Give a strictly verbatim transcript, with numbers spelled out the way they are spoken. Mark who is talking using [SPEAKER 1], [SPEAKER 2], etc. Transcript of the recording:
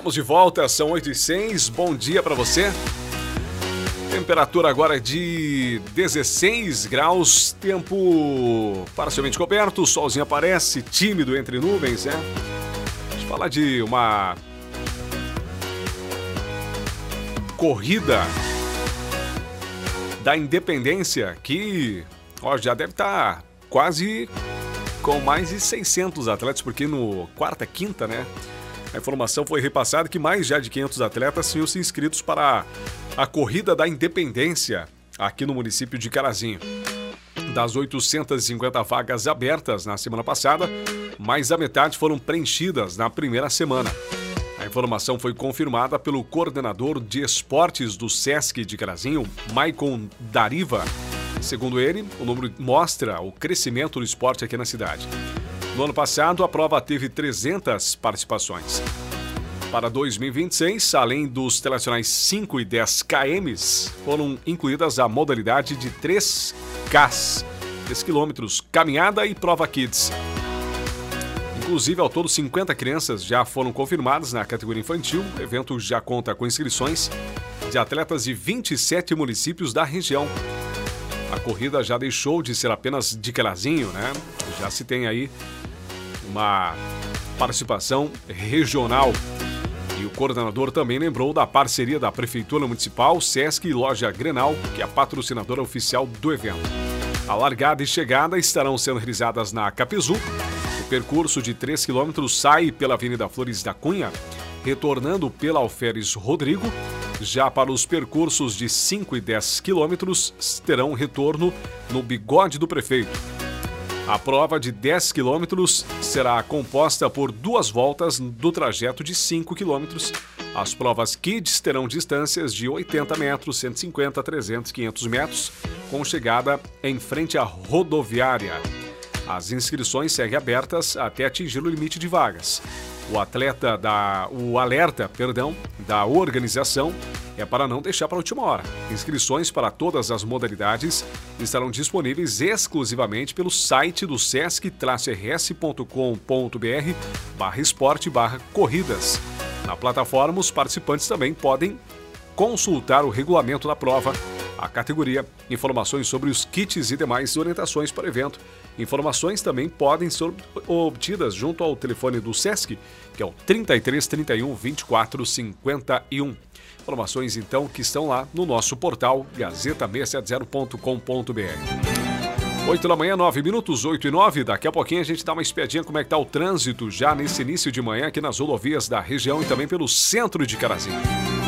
[SPEAKER 1] Estamos de volta, são oito e seis, bom dia para você. Temperatura agora é de dezesseis graus, tempo parcialmente coberto, o solzinho aparece, tímido entre nuvens, né? Deixa eu falar de uma corrida da Independência que ó, já deve estar quase com mais de seiscentos atletas, porque no quarta, quinta, né? A informação foi repassada que mais já de quinhentos atletas tinham se inscritos para a Corrida da Independência aqui no município de Carazinho. Das oitocentas e cinquenta vagas abertas na semana passada, mais da metade foram preenchidas na primeira semana. A informação foi confirmada pelo coordenador de esportes do Sesc de Carazinho, Maicon Dariva. Segundo ele, o número mostra o crescimento do esporte aqui na cidade. No ano passado, a prova teve trezentas participações. Para dois mil e vinte e seis, além dos tradicionais cinco e dez quilômetros, foram incluídas a modalidade de três Ks, três quilômetros, caminhada e prova kids. Inclusive, ao todo, cinquenta crianças já foram confirmadas na categoria infantil. O evento já conta com inscrições de atletas de vinte e sete municípios da região. A corrida já deixou de ser apenas de Carazinho, né? Já se tem aí uma participação regional. E o coordenador também lembrou da parceria da Prefeitura Municipal, Sesc e Loja Grenal, que é a patrocinadora oficial do evento. A largada e chegada estarão sendo realizadas na Capezu. O percurso de três quilômetros sai pela Avenida Flores da Cunha, retornando pela Alferes Rodrigo. Já para os percursos de cinco e dez quilômetros, terão retorno no Bigode do Prefeito. A prova de dez quilômetros será composta por duas voltas do trajeto de cinco quilômetros. As provas Kids terão distâncias de oitenta metros, cento e cinquenta, trezentos, quinhentos metros, com chegada em frente à rodoviária. As inscrições seguem abertas até atingir o limite de vagas. O atleta da, o alerta, perdão, da organização é para não deixar para a última hora. Inscrições para todas as modalidades estarão disponíveis exclusivamente pelo site do sesc r s ponto com ponto b r barra esporte barra corridas. Na plataforma, os participantes também podem consultar o regulamento da prova, a categoria, informações sobre os kits e demais orientações para o evento. Informações também podem ser obtidas junto ao telefone do Sesc, que é o trinta e três, trinta e um, vinte e quatro, cinquenta e um. Informações, então, que estão lá no nosso portal gazeta seiscentos e setenta ponto com ponto b r. oito da manhã, nove minutos, oito e nove. Daqui a pouquinho a gente dá uma espiadinha como é que está o trânsito já nesse início de manhã aqui nas rodovias da região e também pelo centro de Carazinho.